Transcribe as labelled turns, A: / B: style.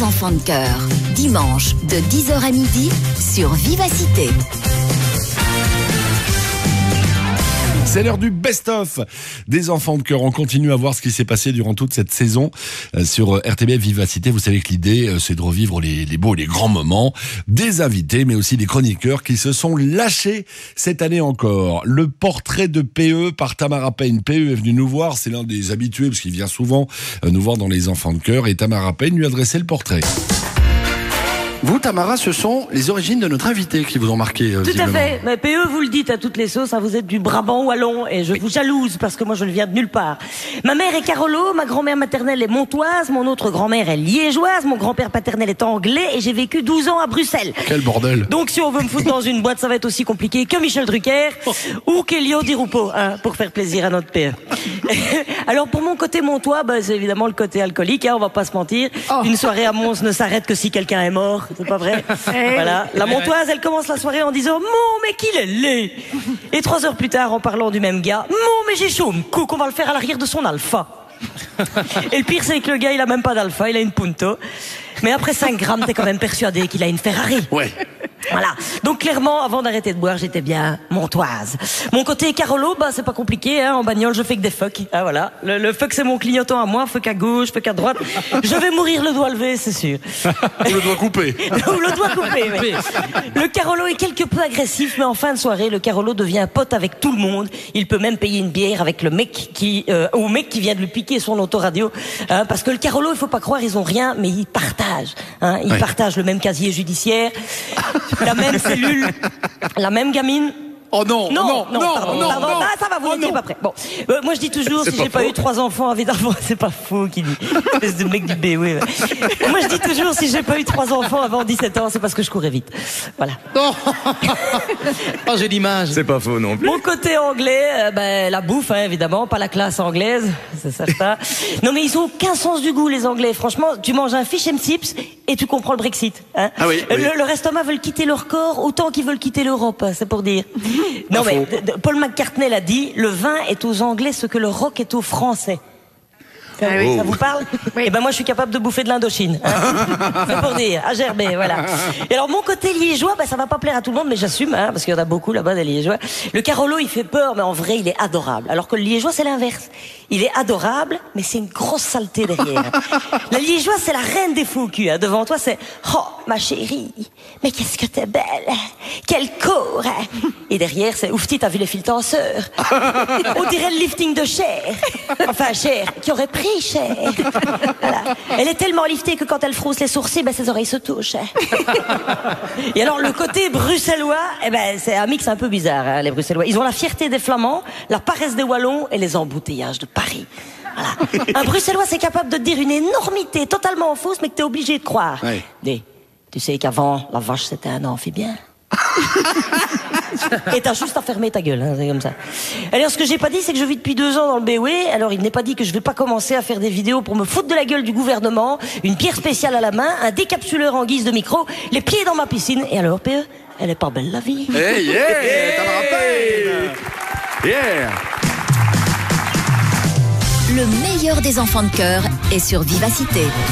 A: des enfants de cœur. Dimanche de 10h à midi sur Vivacité.
B: C'est l'heure du best-of des enfants de cœur. On continue à voir ce qui s'est passé durant toute cette saison sur RTBF Vivacité. Vous savez que l'idée, c'est de revivre les beaux et les grands moments des invités, mais aussi des chroniqueurs qui se sont lâchés cette année encore. Le portrait de PE par Tamara Payne. PE est venu nous voir, c'est l'un des habitués, parce qu'il vient souvent nous voir dans les enfants de cœur, et Tamara Payne lui adressait le portrait. Vous, Tamara, ce sont les origines de notre invité qui vous ont marqué.
C: Tout à fait. Mais PE, vous le dites à toutes les sauces, hein, vous êtes du Brabant wallon et je vous jalouse parce que moi je ne viens de nulle part. Ma mère est Carolo, ma grand-mère maternelle est montoise, mon autre grand-mère est liégeoise, mon grand-père paternel est anglais et j'ai vécu 12 ans à Bruxelles.
B: Quel bordel.
C: Donc si on veut me foutre dans une boîte, ça va être aussi compliqué que Michel Drucker ou qu'Elio Di Rupo, hein, pour faire plaisir à notre PE. Alors pour mon côté montois, bah, c'est évidemment le côté alcoolique, hein, on va pas se mentir. Une soirée à Mons ne s'arrête que si quelqu'un est mort. C'est pas vrai. Voilà. La montoise, elle commence la soirée en disant « Mon, mais qu'il est laid !» Et 3 heures plus tard, en parlant du même gars « Mon, mais j'ai chaud, coucou, on va le faire à l'arrière de son alpha. » Et le pire, c'est que le gars, il a même pas d'alpha, il a une Punto. Mais après 5 grammes, t'es quand même persuadé qu'il a une Ferrari.
B: Ouais.
C: Voilà. Donc clairement, avant d'arrêter de boire, j'étais bien montoise. Mon côté Carolo, bah c'est pas compliqué, hein. En bagnole, je fais que des fuck. Ah voilà. Le fuck, c'est mon clignotant à moi. Fuck à gauche, fuck à droite. Je vais mourir le doigt levé, c'est sûr.
B: Ou le doigt coupé.
C: Ou le doigt coupé, oui. Le Carolo est quelque peu agressif, mais en fin de soirée, le Carolo devient pote avec tout le monde. Il peut même payer une bière avec le mec au mec qui vient de lui piquer son autoradio. Hein, parce que le Carolo, il faut pas croire, ils ont rien, mais ils partagent. Hein, ils partagent le même casier judiciaire. La même cellule, la même gamine.
B: Oh non,
C: pardon. Ah, ça va, vous n'étiez pas prêt. Bon, moi je dis toujours, si j'ai pas eu 3 enfants avec d'enfants, c'est pas faux qui dit. Espèce de mec du B, oui. Moi je dis toujours, si j'ai pas eu 3 enfants avant 17 ans, c'est parce que je courais vite. Voilà.
D: Oh, j'ai l'image.
B: C'est pas faux non plus.
C: Mon côté anglais, la bouffe, hein, évidemment, pas la classe anglaise, c'est certain. Non mais ils ont aucun sens du goût, les Anglais. Franchement, tu manges un fish and chips et tu comprends le Brexit. Hein.
B: Ah oui.
C: Leur estomac veulent quitter leur corps autant qu'ils veulent quitter l'Europe, c'est pour dire. Non mais Paul McCartney l'a dit, le vin est aux Anglais ce que le rock est aux Français. Ça vous parle? Oui. Et ben moi je suis capable de bouffer de l'Indochine. Hein. C'est pour dire, à gerber, voilà. Et alors mon côté liégeois, ça va pas plaire à tout le monde, mais j'assume, hein, parce qu'il y en a beaucoup là-bas des liégeois. Le Carolo il fait peur, mais en vrai il est adorable. Alors que le liégeois c'est l'inverse. Il est adorable, mais c'est une grosse saleté derrière. La liégeoise c'est la reine des faux culs. Hein. Devant toi c'est oh ma chérie, mais qu'est-ce que t'es belle, quel corps. Hein. Et derrière c'est oufti, t'as vu les fils tenseurs. On dirait le lifting de chair. Enfin chair qui aurait pris cher. Voilà. Elle est tellement liftée que quand elle frousse les sourcils, ses oreilles se touchent. Et alors le côté bruxellois, c'est un mix un peu bizarre, hein, les Bruxellois. Ils ont la fierté des Flamands, la paresse des Wallons et les embouteillages de Paris. Voilà. Un Bruxellois, c'est capable de te dire une énormité totalement fausse, mais que t'es obligé de croire. Ouais. Tu sais qu'avant, la vache, c'était un amphibien. Et t'as juste à fermer ta gueule, hein, c'est comme ça. Alors ce que j'ai pas dit, c'est que je vis depuis 2 ans dans le BOE. Alors il n'est pas dit que je vais pas commencer à faire des vidéos pour me foutre de la gueule du gouvernement, une pierre spéciale à la main, un décapsuleur en guise de micro, les pieds dans ma piscine. Et alors PE, elle est pas belle la vie.
B: Hey, yeah, Tamara Payne. Yeah.
A: Le meilleur des enfants de cœur est sur Vivacité.